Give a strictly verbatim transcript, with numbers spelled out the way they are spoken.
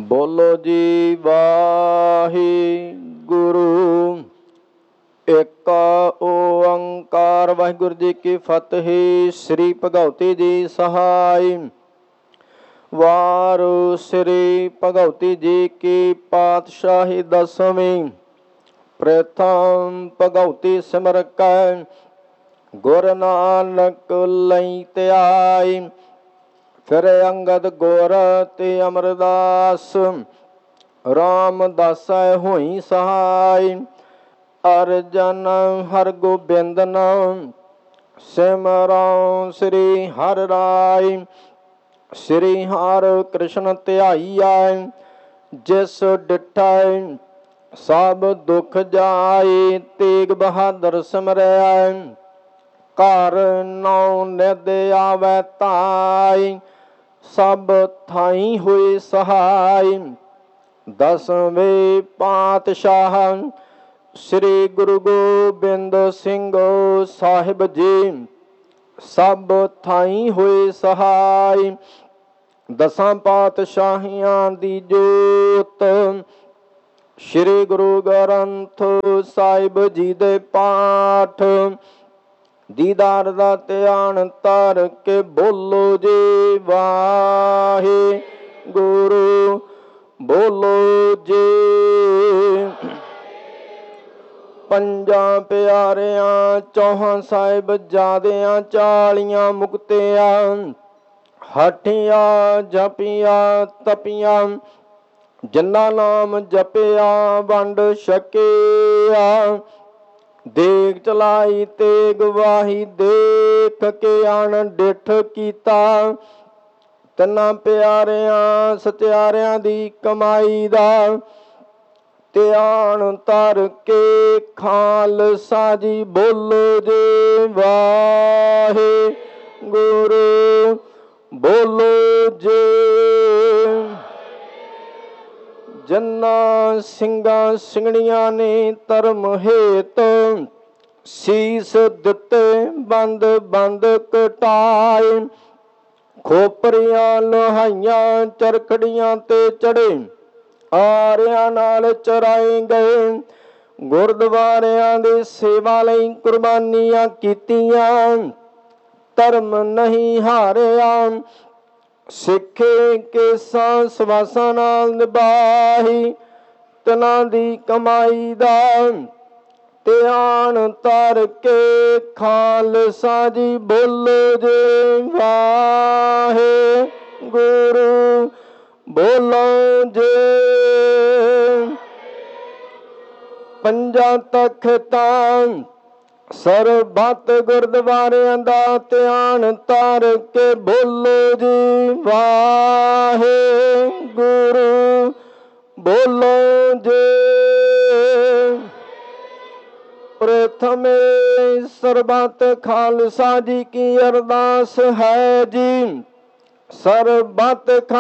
बोलो जी वाहिगुरु। एक ओंकार वाहिगुरु जी की फतेह। श्री भगवती जी सहाय। वार श्री भगवती जी की पातशाही दसवीं। प्रथम भगवती सिमर कै गुरु नानक लई त्याई। फिर अंगद गोर ते अमरदास रामदास होई सहाय। अर्जन हर गोबिंद नाम सिमरौं श्री हर राय। श्री हर कृष्ण ध्याईया जिस डिठै सब दुख जाए। तेग बहादुर सिमरै घर नौ निध आवै ताई। सब थाई हुए सहाय। दसवें पातशाह श्री गुरु गोबिंद सिंह साहिब जी सब थाई हुए सहाय। दसां पातशाहियां दी जोत श्री गुरु ग्रंथ साहिब जी दे पाठ। दीदार दा ध्यान धर के बोलो जी वाहिगुरु। बोलो जी पंजा प्यारियां चौहां साहिब जादियां चालियां मुक्तियां। हठिया जपिया तपिया जिन्ना नाम जपिया वंड छकिया। देग चलाई तेग वाही देख के अण डिठ कीता। तिन्ना प्यारियां सत्यारियां दी कमाई दा ध्यान धर के खालसा जी बोलो जी वाहिगुरु। बोलो जी जन्ना ਸਿੰਘਾਂ ਸਿੰਘਣੀਆਂ ने धर्म हेत शीस दिते बंद बंद कटाए। खोपरियां लोहाइयां चरखड़ियां ते चढ़े आरियां नाल चराए गए। गुरद्वारियां दी सेवा लई कुर्बानियां कीतियां। धर्म नहीं हारिया सिखे केसां सवासां नाल निभाही। तिन्हां दी कमाई दा ध्यान धर के खालसा जी बोलो जी वाहिगुरु। बोलो जी पंजा तख्तां सरबत गुरद्वारियां दा ध्यान धर के बोलो जी वाहिगुरु। बोलो जी प्रथमे सरबत खालसा जी की अरदास है जी। सरबत